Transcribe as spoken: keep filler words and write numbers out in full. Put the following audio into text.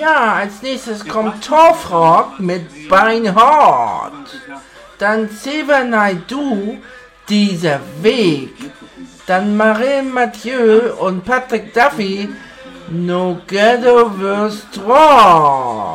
Ja, als nächstes kommt Torfrock mit Beinhard. Dann Xavier Naidoo, Dieser Weg. Dann Marin Mathieu und Patrick Duffy, No Ghetto Verse drei.